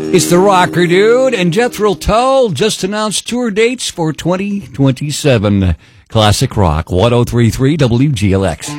It's the Rocker Dude, and Jethro Tull just announced tour dates for 2027. Classic Rock, 103.3 WGLX.